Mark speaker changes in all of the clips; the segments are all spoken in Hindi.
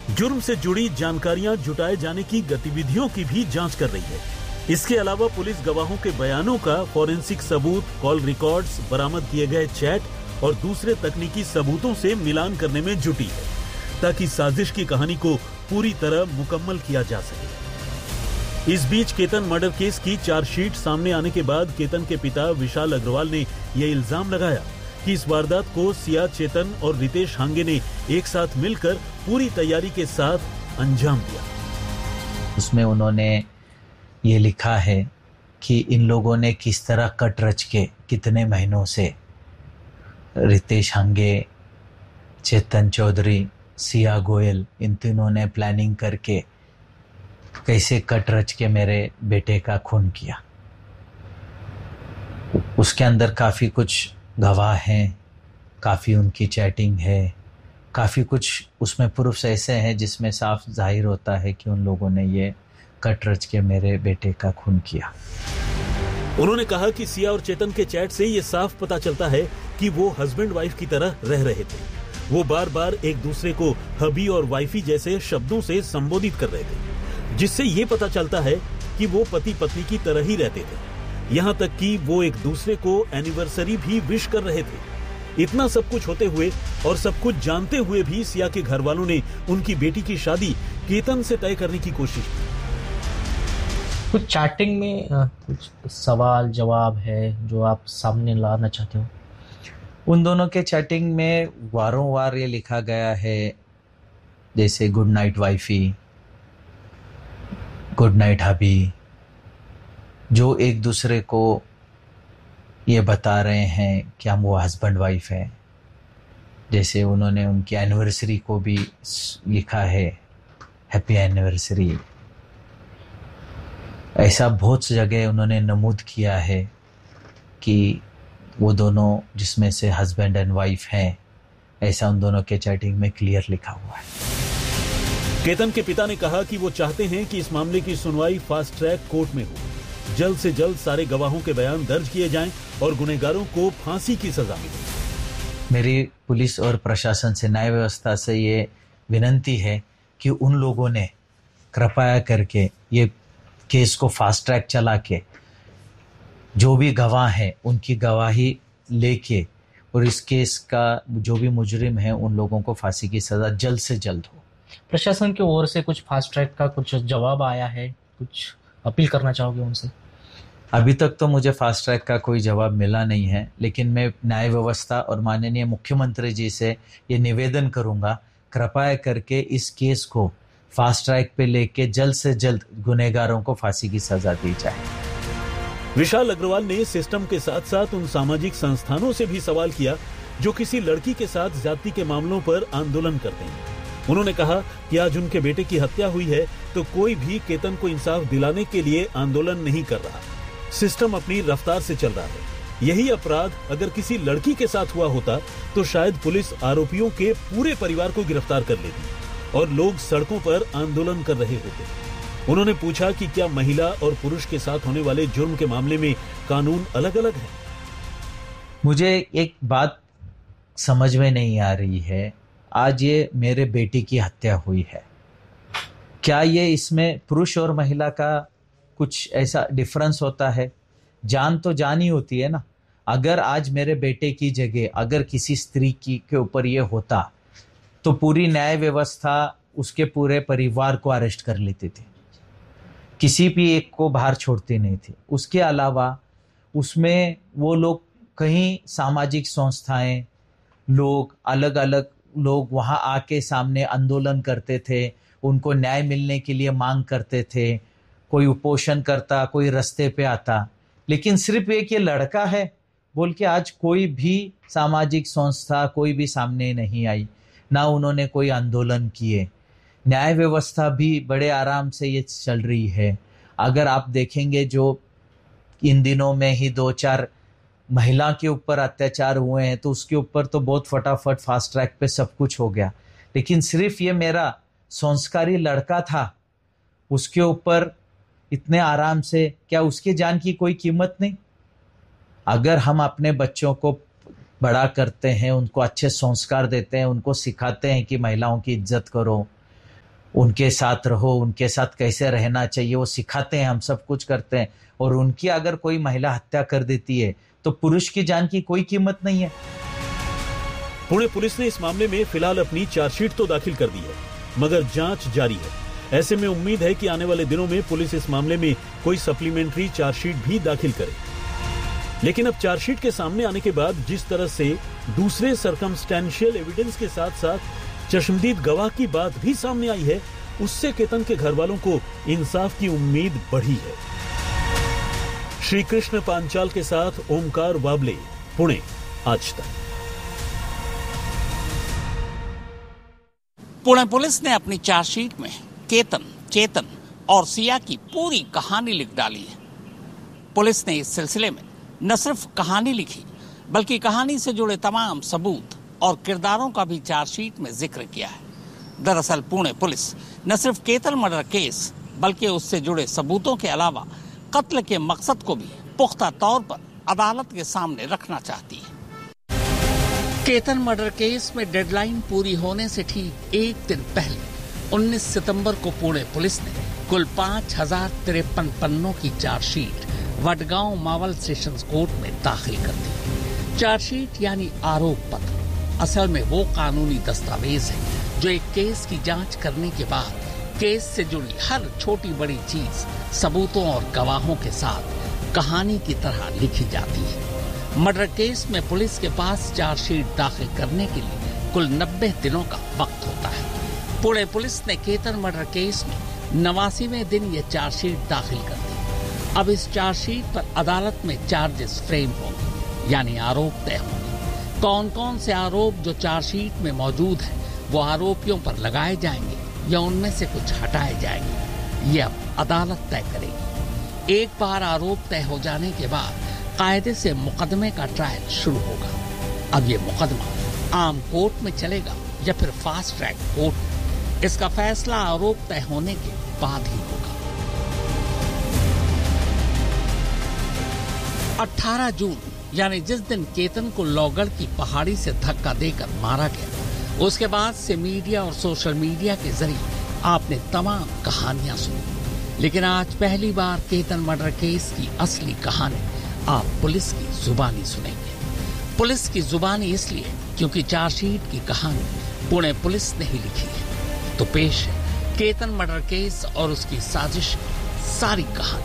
Speaker 1: जुर्म से जुड़ी जानकारियां जुटाए जाने की गतिविधियों की भी जांच कर रही है। इसके अलावा पुलिस गवाहों के बयानों का फॉरेंसिक सबूत, कॉल रिकॉर्ड्स, बरामद किए गए चैट और दूसरे तकनीकी सबूतों से मिलान करने में जुटी है, ताकि साजिश की कहानी को पूरी तरह मुकम्मल किया जा सके। इस बीच केतन मर्डर केस की चार्जशीट सामने आने के बाद केतन के पिता विशाल अग्रवाल ने यह इल्जाम लगाया कि इस वारदात को सिया चेतन और रितेश हांगे ने एक साथ मिलकर पूरी तैयारी के साथ अंजाम दिया।
Speaker 2: उसमें उन्होंने ये लिखा है कि इन लोगों ने किस तरह कट रच के कितने महीनों से रितेश हांगे, चेतन चौधरी, सिया गोयल, इन तीनों ने प्लानिंग करके कैसे कट रच के मेरे बेटे का खून किया। उसके अंदर काफ़ी कुछ गवाह हैं, काफ़ी उनकी चैटिंग है, काफ़ी कुछ उसमें प्रूफ्स ऐसे हैं जिसमें साफ जाहिर होता है कि उन लोगों ने ये कट रच के मेरे बेटे का खून किया।
Speaker 1: उन्होंने कहा कि सिया और चेतन के चैट से ये साफ पता चलता है कि वो हस्बैंड वाइफ की तरह रह रहे थे। वो बार बार एक दूसरे को हबी और वाइफी जैसे शब्दों से संबोधित कर रहे थे, जिससे ये पता चलता है कि वो पति पत्नी की तरह ही रहते थे। यहाँ तक कि वो एक दूसरे को एनिवर्सरी भी विश कर रहे थे। इतना सब कुछ होते हुए और सब कुछ जानते हुए भी सिया के घर वालों ने उनकी बेटी की शादी केतन से तय करने की कोशिश की।
Speaker 3: कुछ चैटिंग में कुछ सवाल जवाब है जो आप सामने लाना चाहते हो?
Speaker 2: उन दोनों के चैटिंग में वारों वार ये लिखा गया है, जैसे good night wifey, good night हबी, जो एक दूसरे को ये बता रहे हैं कि हम वो हस्बैंड वाइफ है। जैसे उन्होंने उनकी एनिवर्सरी को भी लिखा है, हैप्पी एनिवर्सरी। ऐसा बहुत सी जगह उन्होंने नमूद किया है कि वो दोनों जिसमें से हस्बैंड एंड वाइफ हैं, ऐसा उन दोनों के चैटिंग में क्लियर लिखा हुआ है।
Speaker 1: केतन के पिता ने कहा कि वो चाहते हैं कि इस मामले की सुनवाई फास्ट ट्रैक कोर्ट में हो। जल्द से जल्द सारे गवाहों के बयान दर्ज किए जाएं और गुनहगारों को फांसी की सजा मिले।
Speaker 2: मेरी पुलिस और प्रशासन से, न्याय व्यवस्था से ये विनती है कि उन लोगों ने कृपया करके ये केस को फास्ट ट्रैक चला के जो भी गवाह हैं उनकी गवाही लेके और इस केस का जो भी मुजरिम है उन लोगों को फांसी की सजा जल्द से जल्द हो।
Speaker 3: प्रशासन की ओर से कुछ फास्ट ट्रैक का कुछ जवाब आया है? कुछ अपील करना चाहोगे उनसे?
Speaker 2: अभी तक तो मुझे फास्ट ट्रैक का कोई जवाब मिला नहीं है, लेकिन मैं न्याय व्यवस्था और माननीय मुख्यमंत्री जी से ये निवेदन करूंगा, कृपया करके इस केस को फास्ट ट्रैक पे लेके जल्द से जल्द गुनहगारों को फांसी की सजा दी जाए।
Speaker 1: विशाल अग्रवाल ने सिस्टम के साथ साथ उन सामाजिक संस्थानों से भी सवाल किया जो किसी लड़की के साथ ज्यादती के मामलों पर आंदोलन करते हैं। उन्होंने कहा कि आज उनके बेटे की हत्या हुई है तो कोई भी केतन को इंसाफ दिलाने के लिए आंदोलन नहीं कर रहा। सिस्टम अपनी रफ्तार से चल रहा है। यही अपराध अगर किसी लड़की के साथ हुआ होता तो शायद पुलिस आरोपियों के पूरे परिवार को गिरफ्तार कर लेती और लोग सड़कों पर आंदोलन कर रहे होते। उन्होंने पूछा कि क्या महिला और पुरुष के साथ होने वाले जुर्म के मामले में कानून अलग अलग है।
Speaker 2: मुझे एक बात समझ में नहीं आ रही है, आज ये मेरे बेटी की हत्या हुई है, क्या ये इसमें पुरुष और महिला का कुछ ऐसा डिफरेंस होता है? जान तो जान ही होती है ना। अगर आज मेरे बेटे की जगह अगर किसी स्त्री की के ऊपर ये होता तो पूरी न्याय व्यवस्था उसके पूरे परिवार को अरेस्ट कर लेती थी, किसी भी एक को बाहर छोड़ती नहीं थी। उसके अलावा उसमें वो लोग कहीं सामाजिक संस्थाएं, लोग अलग अलग लोग वहाँ आके सामने आंदोलन करते थे, उनको न्याय मिलने के लिए मांग करते थे। कोई उपोषण करता, कोई रास्ते पे आता, लेकिन सिर्फ एक ये लड़का है बोल के आज कोई भी सामाजिक संस्था कोई भी सामने नहीं आई, ना उन्होंने कोई आंदोलन किए। न्याय व्यवस्था भी बड़े आराम से ये चल रही है। अगर आप देखेंगे जो इन दिनों में ही 2-4 महिला के ऊपर अत्याचार हुए हैं तो उसके ऊपर तो बहुत फटाफट फास्ट ट्रैक पे सब कुछ हो गया, लेकिन सिर्फ ये मेरा संस्कारी लड़का था, उसके ऊपर इतने आराम से, क्या उसके जान की कोई कीमत नहीं? अगर हम अपने बच्चों को बड़ा करते हैं, उनको अच्छे संस्कार देते हैं, उनको सिखाते हैं कि महिलाओं की इज्जत करो, उनके साथ रहो, उनके साथ कैसे रहना चाहिए वो सिखाते हैं, हम सब कुछ करते हैं। और उनकी अगर कोई महिला हत्या कर देती है तो पुरुष की जान की कोई कीमत नहीं है।
Speaker 1: पुणे पुलिस ने इस मामले में फिलहाल अपनी चार्जशीट तो दाखिल कर दी है, मगर जांच जारी है। ऐसे में उम्मीद है कि आने वाले दिनों में पुलिस इस मामले में कोई सप्लीमेंट्री चार्जशीट भी दाखिल करे। लेकिन अब चार्जशीट के सामने आने के बाद जिस तरह से दूसरे सर्कमस्टेंशियल एविडेंस के साथ साथ चश्मदीद गवाह की बात भी सामने आई है, उससे केतन के घर वालों को इंसाफ की उम्मीद बढ़ी है। श्री कृष्ण पांचाल के साथ ओमकार वाबले, पुणे, आज तक।
Speaker 4: पुणे पुलिस ने अपनी चार्जशीट में केतन, चेतन और सिया की पूरी कहानी लिख डाली है। पुलिस ने इस सिलसिले में न सिर्फ कहानी लिखी, बल्कि कहानी से जुड़े तमाम सबूत और किरदारों का भी चार्जशीट में जिक्र किया है। दरअसल पुणे पुलिस न सिर्फ केतन मर्डर केस, बल्कि उससे जुड़े सबूतों के अलावा कत्ल के मकसद को भी पुख्ता तौर पर अदालत के सामने रखना चाहती है। केतन मर्डर केस में डेडलाइन पूरी होने से ठीक एक दिन पहले 19 सितंबर को पुणे पुलिस ने कुल 5053 पन्नों की chargesheet Wadgaon Maval sessions court में दाखिल कर दी। चार्जशीट यानी आरोप पत्र असल में वो कानूनी दस्तावेज है जो एक केस की जांच करने के बाद केस से जुड़ी हर छोटी बड़ी चीज सबूतों और गवाहों के साथ कहानी की तरह लिखी जाती है। मर्डर केस में पुलिस के पास चार्जशीट दाखिल करने के लिए कुल 90 दिनों का वक्त होता है। पुणे पुलिस ने केतन मर्डर केस में 89वें दिन ये चार्जशीट दाखिल कर दी। अब इस चार्जशीट पर अदालत में चार्जेस फ्रेम होंगे, यानी आरोप तय होंगे। कौन कौन से आरोप जो चार्जशीट में मौजूद हैं वो आरोपियों पर लगाए जाएंगे या उनमें से कुछ हटाए जाएंगे, ये अब अदालत तय करेगी। एक बार आरोप तय हो जाने के बाद कायदे से मुकदमे का ट्रायल शुरू होगा। अब ये मुकदमा आम कोर्ट में चलेगा या फिर फास्ट ट्रैक कोर्ट, इसका फैसला आरोप तय होने के बाद ही होगा। 18 जून यानी जिस दिन केतन को लौगढ़ की पहाड़ी से धक्का देकर मारा गया, उसके बाद से मीडिया और सोशल मीडिया के जरिए आपने तमाम कहानियां सुनी, लेकिन आज पहली बार केतन मर्डर केस की असली कहानी आप पुलिस की जुबानी सुनेंगे। पुलिस की जुबानी इसलिए क्योंकि चार्जशीट की कहानी पुणे पुलिस ने ही लिखी है। तो पेश है केतन मर्डर केस और उसकी साजिश की सारी कहानी।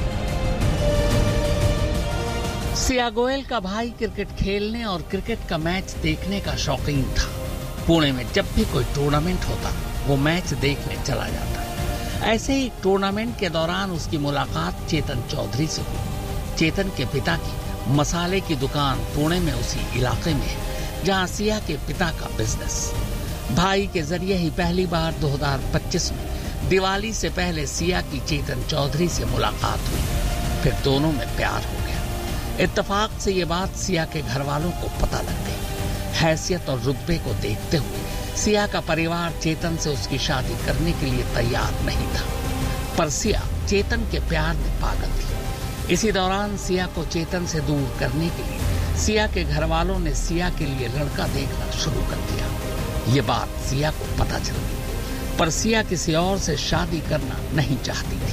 Speaker 4: सिया गोयल का भाई क्रिकेट खेलने और क्रिकेट का मैच देखने का शौकीन था। पुणे में जब भी कोई टूर्नामेंट होता वो मैच देखने चला जाता। ऐसे ही टूर्नामेंट के दौरान उसकी मुलाकात चेतन चौधरी से हुई। चेतन के पिता की मसाले की दुकान पुणे में उसी इलाके में है जहां सिया के पिता का बिजनेस। भाई के जरिए ही पहली बार 2025 में दिवाली से पहले सिया की चेतन चौधरी से मुलाकात हुई, फिर दोनों में प्यार हो गया। इत्तेफाक से ये बात सिया के घर वालों को पता लग गई। हैसियत और रुतबे को देखते हुए सिया का परिवार चेतन से उसकी शादी करने के लिए तैयार नहीं था, पर सिया चेतन के प्यार में पागल थी। इसी दौरान सिया को चेतन से दूर करने के लिए सिया के घर वालों ने सिया के लिए लड़का देखना शुरू कर दिया। ये बात सिया को पता चल गई, पर सिया किसी और से शादी करना नहीं चाहती थी।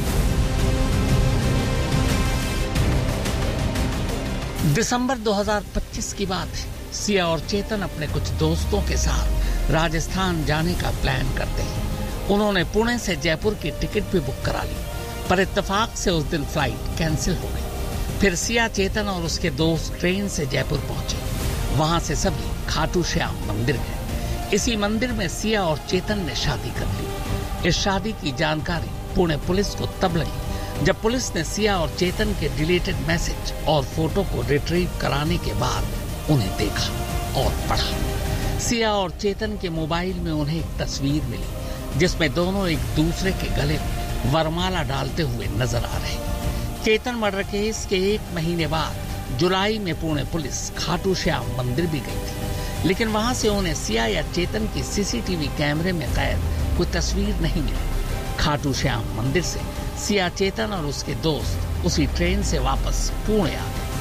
Speaker 4: दिसंबर 2025 की बात है। सिया और चेतन अपने कुछ दोस्तों के साथ राजस्थान जाने का प्लान करते हैं। उन्होंने पुणे से जयपुर की टिकट भी बुक करा ली, पर इत्तेफाक से उस दिन फ्लाइट कैंसिल हो गई। फिर सिया, चेतन और उसके दोस्त ट्रेन से जयपुर पहुंचे। वहां से सभी खाटू श्याम मंदिर गए। इसी मंदिर में सिया और चेतन ने शादी कर ली। इस शादी की जानकारी पुणे पुलिस को तब लगी जब पुलिस ने सिया और चेतन के डिलीटेड मैसेज और फोटो को रिट्रीव कराने के बाद उन्हें देखा और पढ़ा। सिया और चेतन के मोबाइल में उन्हें एक तस्वीर मिली जिसमें दोनों एक दूसरे के गले में वरमाला डालते हुए नजर आ रहे। चेतन मर्डर केस के एक महीने बाद जुलाई में पुणे पुलिस खाटू श्याम मंदिर भी गई थी, लेकिन वहां से उन्हें सिया या चेतन की सीसीटीवी कैमरे में कैद कोई तस्वीर नहीं मिली। खाटू श्याम मंदिर से सिया, चेतन और उसके दोस्त उसी ट्रेन से वापस पुणे आ गए।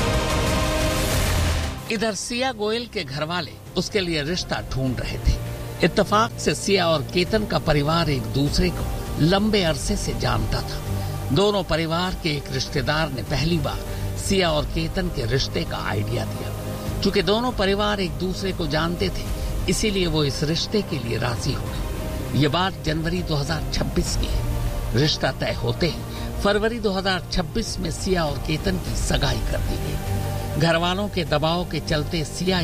Speaker 4: इधर सिया गोयल के घर वाले उसके लिए रिश्ता ढूंढ रहे थे। इत्तेफाक से सिया और केतन का परिवार एक दूसरे को लंबे अरसे से जानता था। दोनों परिवार के एक रिश्तेदार ने पहली बार सिया और केतन के रिश्ते का आइडिया दिया। चूंकि दोनों परिवार एक दूसरे को जानते थे, इसीलिए वो इस रिश्ते के लिए राजी हो गए। ये बात जनवरी 2026 की है। रिश्ता तय होते ही फरवरी 2026 में सिया और केतन की सगाई कर दी गई। घर वालों के दबाव के चलते सिया